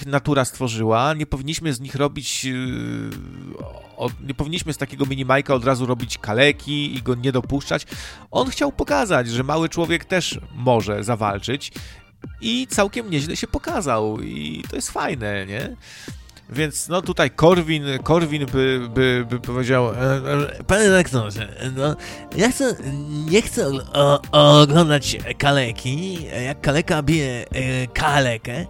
ich natura stworzyła, nie powinniśmy z nich robić, nie powinniśmy z takiego Minimajka od razu robić kaleki i go nie dopuszczać. On chciał pokazać, że mały człowiek też może zawalczyć i całkiem nieźle się pokazał i to jest fajne, nie? Więc no tutaj Korwin by powiedział, panie lektorze, no ja nie chcę oglądać kaleki, jak kaleka bije kalekę.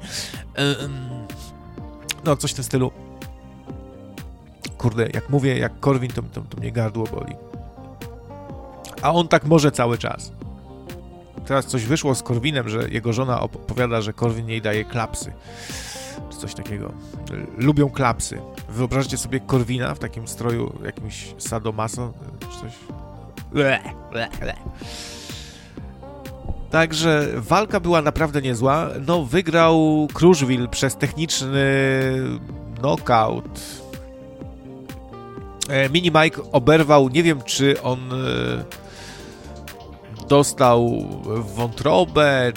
No coś w tym stylu. Kurde, jak mówię jak Korwin, to mnie gardło boli. A on tak może cały czas. Teraz coś wyszło z Korwinem, że jego żona opowiada, że Korwin jej daje klapsy. Czy coś takiego. Lubią klapsy. Wyobraźcie sobie Korwina w takim stroju jakimś sadomaso, czy coś. Także walka była naprawdę niezła. No, wygrał Kruszwil przez techniczny knockout. Minimajk oberwał, nie wiem czy on dostał w wątrobę,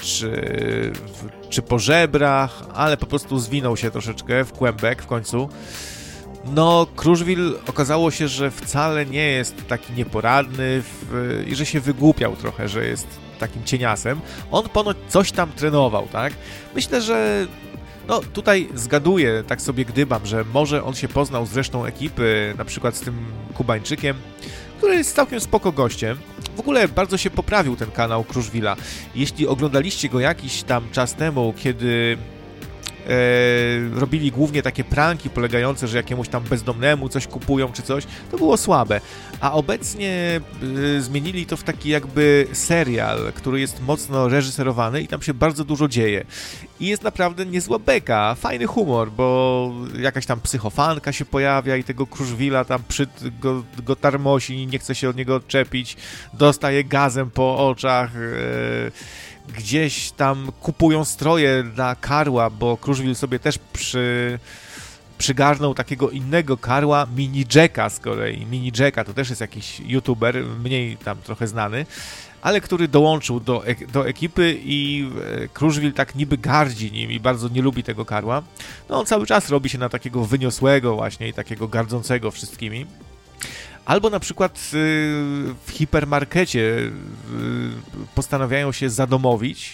czy po żebrach, ale po prostu zwinął się troszeczkę w kłębek w końcu. No, Kruszwil okazało się, że wcale nie jest taki nieporadny i że się wygłupiał trochę, że jest takim cieniasem. On ponoć coś tam trenował, tak? Myślę, że no tutaj zgaduję, tak sobie gdybam, że może on się poznał z resztą ekipy, na przykład z tym Kubańczykiem, który jest całkiem spoko gościem. W ogóle bardzo się poprawił ten kanał Kruszwila. Jeśli oglądaliście go jakiś tam czas temu, kiedy robili głównie takie pranki polegające, że jakiemuś tam bezdomnemu coś kupują czy coś, to było słabe. A obecnie zmienili to w taki jakby serial, który jest mocno reżyserowany i tam się bardzo dużo dzieje. I jest naprawdę niezła beka, fajny humor, bo jakaś tam psychofanka się pojawia i tego Kruszwila tam go tarmosi, nie chce się od niego odczepić, dostaje gazem po oczach, gdzieś tam kupują stroje dla karła, bo Kruszwil sobie też przygarnął takiego innego karła, Mini Jacka z kolei. Mini Jacka to też jest jakiś youtuber, mniej tam trochę znany, ale który dołączył do ekipy i Kruszwil tak niby gardzi nim i bardzo nie lubi tego karła. No on cały czas robi się na takiego wyniosłego właśnie i takiego gardzącego wszystkimi. Albo na przykład w hipermarkecie postanawiają się zadomowić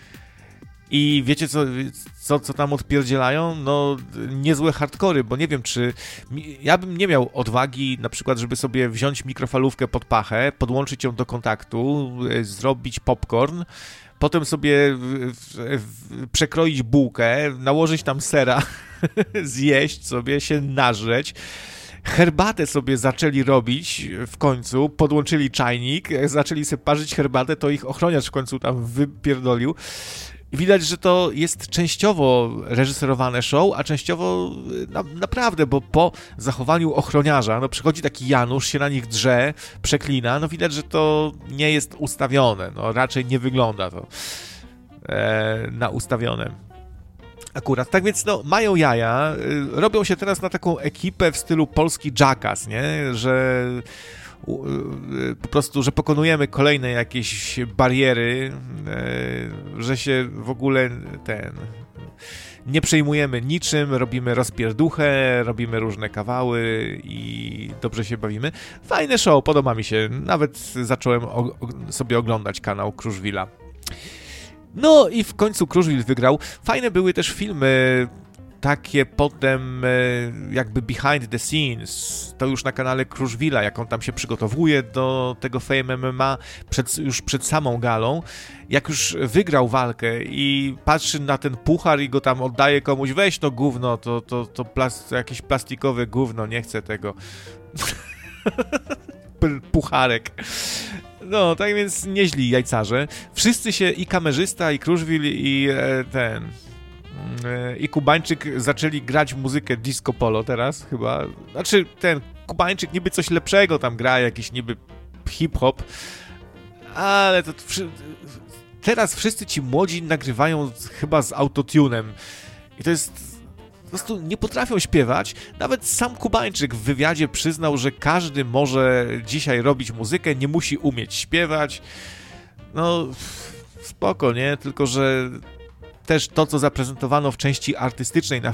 i wiecie co tam odpierdzielają? No niezłe hardkory, bo nie wiem czy... Ja bym nie miał odwagi na przykład, żeby sobie wziąć mikrofalówkę pod pachę, podłączyć ją do kontaktu, zrobić popcorn, potem sobie przekroić bułkę, nałożyć tam sera, zjeść sobie, się nażreć. Herbatę sobie zaczęli robić w końcu, podłączyli czajnik, jak zaczęli sobie parzyć herbatę, to ich ochroniarz w końcu tam wypierdolił. I widać, że to jest częściowo reżyserowane show, a częściowo naprawdę, bo po zachowaniu ochroniarza, no przychodzi taki Janusz, się na nich drze, przeklina, no widać, że to nie jest ustawione, no raczej nie wygląda to na ustawione. Akurat, tak więc no, mają jaja, robią się teraz na taką ekipę w stylu polski Jackass, nie? Że po prostu, że pokonujemy kolejne jakieś bariery, że się w ogóle nie przejmujemy niczym, robimy rozpierduchę, robimy różne kawały i dobrze się bawimy. Fajne show, podoba mi się, nawet zacząłem sobie oglądać kanał Kruszwila. No i w końcu Kruszwil wygrał. Fajne były też filmy takie potem jakby behind the scenes, to już na kanale Kruszwila, jak on tam się przygotowuje do tego Fame MMA już przed samą galą, jak już wygrał walkę i patrzy na ten puchar i go tam oddaje komuś, weź no gówno, to jakieś plastikowe gówno, nie chcę tego. Pucharek. No, tak więc nieźli jajcarze. Wszyscy się, i kamerzysta, i Kruszwil, i Kubańczyk zaczęli grać muzykę disco polo teraz chyba. Znaczy, ten Kubańczyk niby coś lepszego tam gra, jakiś niby hip-hop, ale to teraz wszyscy ci młodzi nagrywają chyba z autotunem i to jest... Po prostu nie potrafią śpiewać. Nawet sam Kubańczyk w wywiadzie przyznał, że każdy może dzisiaj robić muzykę, nie musi umieć śpiewać. No, spoko, nie? Tylko że też to, co zaprezentowano w części artystycznej na